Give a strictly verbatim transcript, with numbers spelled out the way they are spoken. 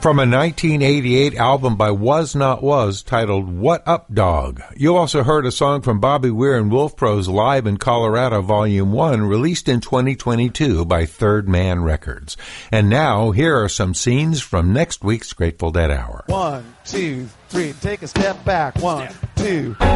from a nineteen eighty-eight album by Was Not Was titled What Up Dog. You also heard a song from Bobby Weir and Wolf Pro's Live in Colorado Volume one, released in twenty twenty-two by Third Man Records. And now, here are some scenes from next week's Grateful Dead Hour. One, two, three. Take a step back. One, two.